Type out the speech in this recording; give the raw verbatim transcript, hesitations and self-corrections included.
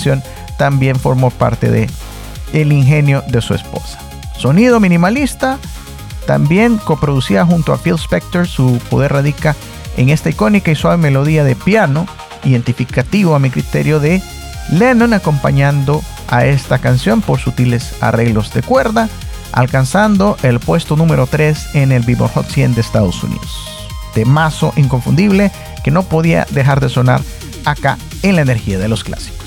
canción también formó parte de el ingenio de su esposa. Sonido minimalista, también coproducida junto a Phil Spector. Su poder radica en esta icónica y suave melodía de piano, identificativo a mi criterio de Lennon, acompañando a esta canción por sutiles arreglos de cuerda, alcanzando el puesto número tres en el Billboard Hot cien de Estados Unidos. Temazo inconfundible que no podía dejar de sonar acá en la energía de los clásicos.